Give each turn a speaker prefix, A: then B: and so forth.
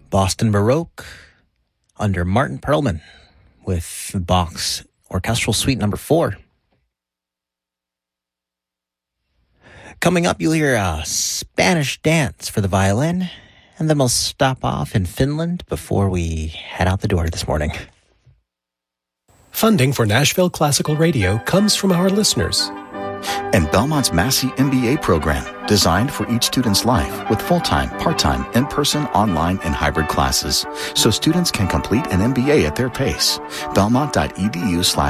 A: Boston Baroque under Martin Perlman with Bach's Orchestral Suite Number 4. Coming up, you'll hear a Spanish dance for the violin, and then we'll stop off in Finland before we head out the door this morning.
B: Funding for Nashville Classical Radio comes from our listeners.
C: And Belmont's Massey MBA program, designed for each student's life with full-time, part-time, in-person, online, and hybrid classes, so students can complete an MBA at their pace. Belmont.edu/